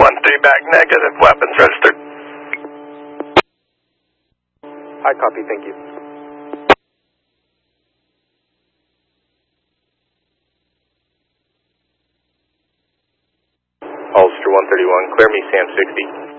1-3 back negative, weapons registered. I copy, thank you. Ulster 131, clear me Sam 60.